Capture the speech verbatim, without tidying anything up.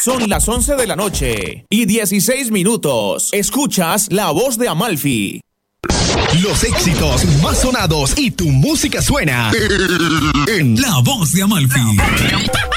Son las once de la noche y dieciséis minutos. Escuchas La Voz de Amalfi. Los éxitos más sonados y tu música suena en La Voz de Amalfi.